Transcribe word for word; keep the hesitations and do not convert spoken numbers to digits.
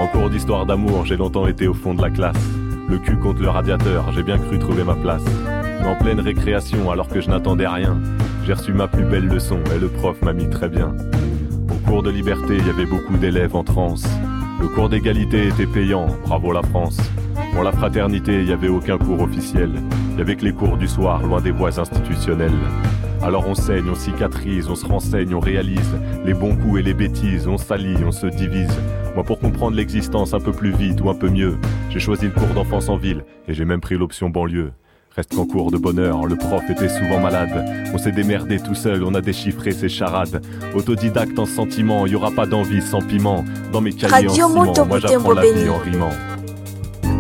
En cours d'histoire d'amour, j'ai longtemps été au fond de la classe. Le cul contre le radiateur, j'ai bien cru trouver ma place. Mais en pleine récréation, alors que je n'attendais rien, j'ai reçu ma plus belle leçon et le prof m'a mis très bien. Au cours de liberté, il y avait beaucoup d'élèves en transe. Le cours d'égalité était payant, bravo la France. Pour la fraternité, il n'y avait aucun cours officiel. Il n'y avait que les cours du soir, loin des voies institutionnelles. Alors on saigne, on cicatrise, on se renseigne, on réalise les bons coups et les bêtises, on s'allie, on se divise. Moi pour comprendre l'existence un peu plus vite ou un peu mieux, j'ai choisi le cours d'enfance en ville et j'ai même pris l'option banlieue. Reste qu'en cours de bonheur, le prof était souvent malade. On s'est démerdé tout seul, on a déchiffré ses charades. Autodidacte en sentiment, y aura pas d'envie sans piment. Dans mes cahiers en ciment, moi j'apprends la vie en rimant.